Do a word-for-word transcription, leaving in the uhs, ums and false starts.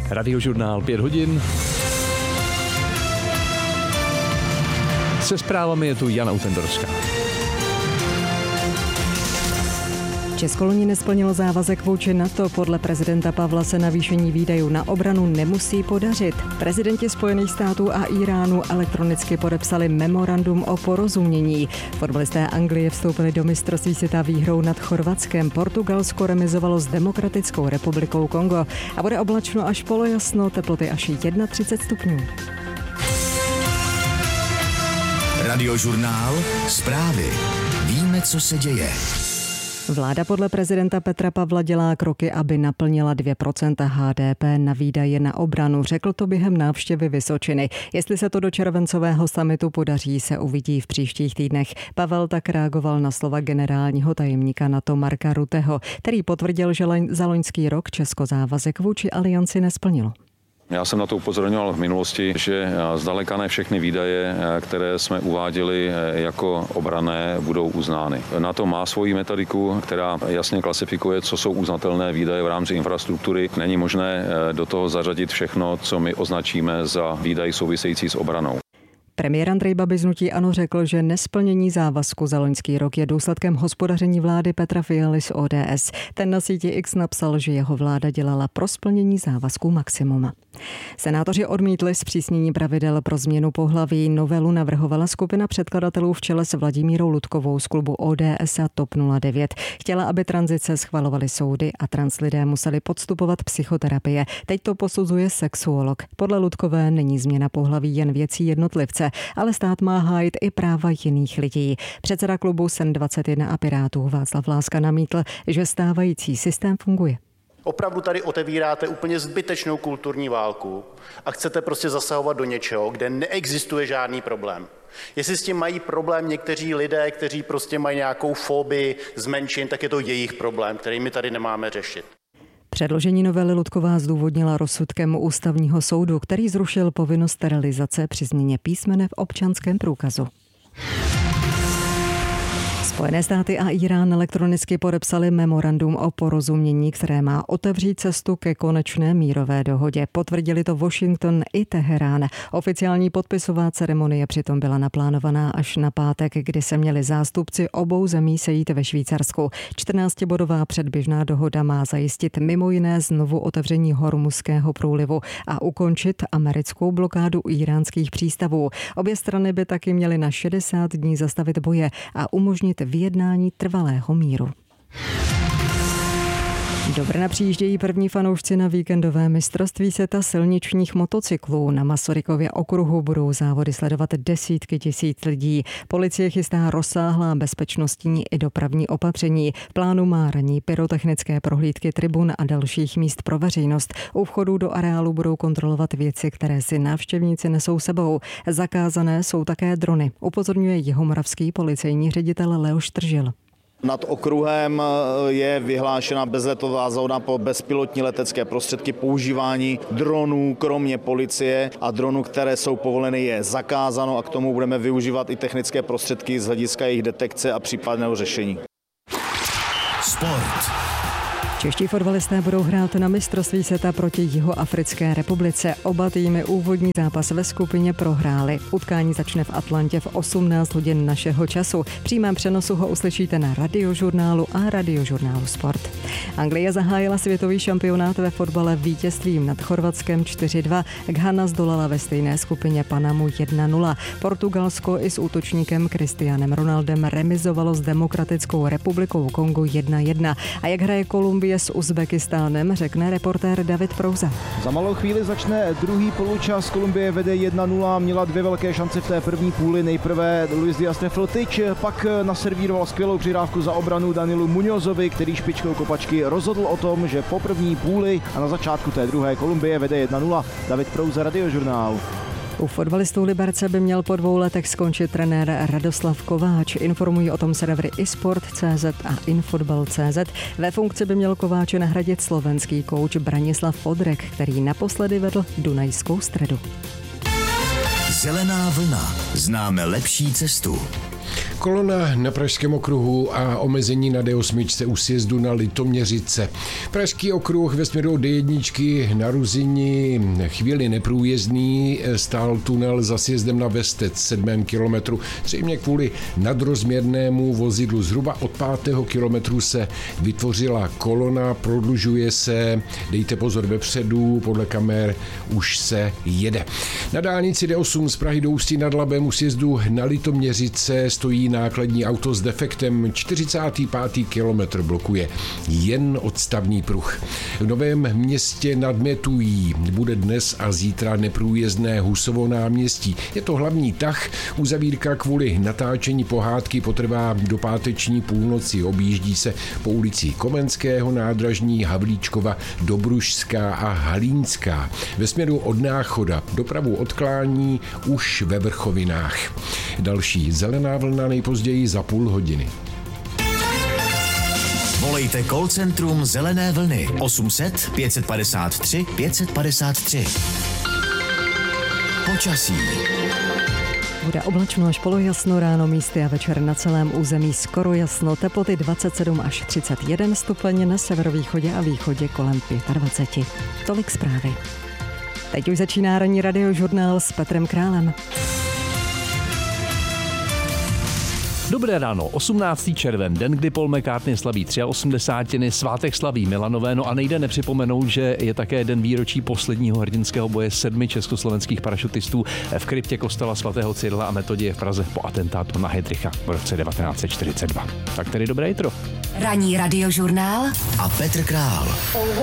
Radiožurnál pět hodin. Se zprávami je tu Jana Utendorská. Česko loni nesplnilo závazek vůči NATO. Podle prezidenta Pavla se navýšení výdajů na obranu nemusí podařit. Prezidenti Spojených států a Íránu elektronicky podepsali memorandum o porozumění. Fotbalisté Anglie vstoupili do mistrovství světa výhrou nad Chorvatskem. Portugalsko remizovalo s Demokratickou republikou Kongo. A bude oblačno až polojasno, teploty až třicet jedna stupňů. Radiožurnál, zprávy. Víme, co se děje. Vláda podle prezidenta Petra Pavla dělá kroky, aby naplnila dvě procenta H D P na výdaje na obranu. Řekl to během návštěvy Vysočiny. Jestli se to do červencového summitu podaří, se uvidí v příštích týdnech. Pavel tak reagoval na slova generálního tajemníka NATO Marka Rutteho, který potvrdil, že za loňský rok Česko závazek vůči alianci nesplnilo. Já jsem na to upozorňoval v minulosti, že zdaleka ne všechny výdaje, které jsme uváděli jako obranné, budou uznány. NATO má svoji metodiku, která jasně klasifikuje, co jsou uznatelné výdaje v rámci infrastruktury. Není možné do toho zařadit všechno, co my označíme za výdaj související s obranou. Premiér Andrej Babiš z hnutí ANO řekl, že nesplnění závazku za loňský rok je důsledkem hospodaření vlády Petra Fialy z O D S. Ten na síti X napsal, že jeho vláda dělala pro splnění závazků maximum. Senátoři odmítli zpřísnění pravidel pro změnu pohlaví. Novelu navrhovala skupina předkladatelů v čele s Vladimírou Ludkovou z klubu O D S a TOP nula devět. Chtěla, aby tranzice schvalovaly soudy a translidé museli podstupovat psychoterapie. Teď to posuzuje sexuolog. Podle Ludkové není změna pohlaví jen věcí jednotlivce, ale stát má hájit i práva jiných lidí. Předseda klubu S E N dvacet jedna a Pirátů Václav Láska namítl, že stávající systém funguje. Opravdu tady otevíráte úplně zbytečnou kulturní válku a chcete prostě zasahovat do něčeho, kde neexistuje žádný problém. Jestli s tím mají problém někteří lidé, kteří prostě mají nějakou fobii z menšin, tak je to jejich problém, který my tady nemáme řešit. Předložení novely Ludková zdůvodnila rozsudkem ústavního soudu, který zrušil povinnost sterilizace při změně písmene v občanském průkazu. Spojené státy a Írán elektronicky podepsali memorandum o porozumění, které má otevřít cestu ke konečné mírové dohodě. Potvrdili to Washington i Teherán. Oficiální podpisová ceremonie přitom byla naplánovaná až na pátek, kdy se měli zástupci obou zemí sejít ve Švýcarsku. čtrnáctibodová předběžná dohoda má zajistit mimo jiné znovu otevření Hormuzského průlivu a ukončit americkou blokádu íránských přístavů. Obě strany by taky měly na šedesát dní zastavit boje a umožnit vyjednání trvalého míru. Do Brna přijíždějí první fanoušci na víkendové mistrovství světa silničních motocyklů. Na Masarykově okruhu budou závody sledovat desítky tisíc lidí. Policie chystá rozsáhlá bezpečnostní i dopravní opatření. V plánu má ranní pyrotechnické prohlídky tribun a dalších míst pro veřejnost. U vchodu do areálu budou kontrolovat věci, které si návštěvníci nesou sebou. Zakázané jsou také drony, upozorňuje jihomoravský policejní ředitel Leoš Tržil. Nad okruhem je vyhlášena bezletová zóna pro bezpilotní letecké prostředky. Používání dronů, kromě policie a dronů, které jsou povoleny, je zakázáno a k tomu budeme využívat i technické prostředky z hlediska jejich detekce a případného řešení. Sport. Čeští fotbalisté budou hrát na mistrovství světa proti Jihoafrické republice. Oba týmy úvodní zápas ve skupině prohráli. Utkání začne v Atlantě v osmnáct hodin našeho času. V přímém přenosu ho uslyšíte na Radiožurnálu a Radiožurnálu Sport. Anglie zahájila světový šampionát ve fotbale vítězstvím nad Chorvatskem čtyři dva. Ghana zdolala ve stejné skupině Panamu jedna nula. Portugalsko i s útočníkem Cristianem Ronaldem remizovalo s Demokratickou republikou Kongo jedna jedna. A jak hraje Kolumbie s Uzbekistánem, řekne reportér David Prouza. Za malou chvíli začne druhý poločas. Kolumbie vede jedna nula, měla dvě velké šance v té první půli. Nejprve Luis Díaz trefil tyč, pak naservíroval skvělou přidávku za obranu Danilu Muñozovi, který špičkou kopačky rozhodl o tom, že po první půli a na začátku té druhé Kolumbie vede jedna nula. David Prouza, Radiožurnál. U fotbalistů Liberce by měl po dvou letech skončit trenér Radoslav Kováč. Informují o tom servery iSport tečka cé zet a infotbal tečka cé zet. Ve funkci by měl Kováče nahradit slovenský kouč Branislav Podrek, který naposledy vedl Dunajskou Středu. Zelená vlna. Známe lepší cestu. Kolona na Pražském okruhu a omezení na D osm u sjezdu na Litoměřice. Pražský okruh ve směru D jedna na Ruzini chvíli neprůjezdný, stál tunel za sjezdem na Vestec sedmém kilometru, zřejmě kvůli nadrozměrnému vozidlu. Zhruba od pátého kilometru se vytvořila kolona, prodlužuje se, dejte pozor vepředu, podle kamer už se jede. Na dálnici D osm z Prahy do Ústí nad Labem u sjezdu na Litoměřice stojí nákladní auto s defektem, čtyřicátý pátý kilometr blokuje jen odstavný pruh. V Novém Městě nad Metují bude dnes a zítra neprůjezdné Husovo náměstí. Je to hlavní tah, uzavírka kvůli natáčení pohádky potrvá do páteční půlnoci, objíždí se po ulici Komenského nádražní, Havlíčkova, Dobrušská a Halínská. Ve směru od Náchoda dopravu odklání už ve Vrchovinách. Další zelená vlna nejpozději za půl hodiny. Volejte call centrum Zelené vlny osm set pět padesát tři pět padesát tři. Počasí. Bude oblačno až polojasno, ráno místy a večer na celém území skoro jasno, teploty dvacet sedm až třicet jedna stupeň, na severovýchodě a východě kolem dvacet pět. Tolik zprávy. Teď už začíná ranní radiožurnál s Petrem Králem. Dobré ráno, osmnáctý červen, den, kdy Paul McCartney slaví osmdesátiny, svátek slaví Milanové, no a nejde nepřipomenout, že je také den výročí posledního hrdinského boje sedmi československých parašutistů v kryptě kostela svatého Cyrila a Metoděje v Praze po atentátu na Heydricha v roce devatenáct set čtyřicet dva. Tak tedy dobré jitro. Ranní radiožurnál a Petr Král.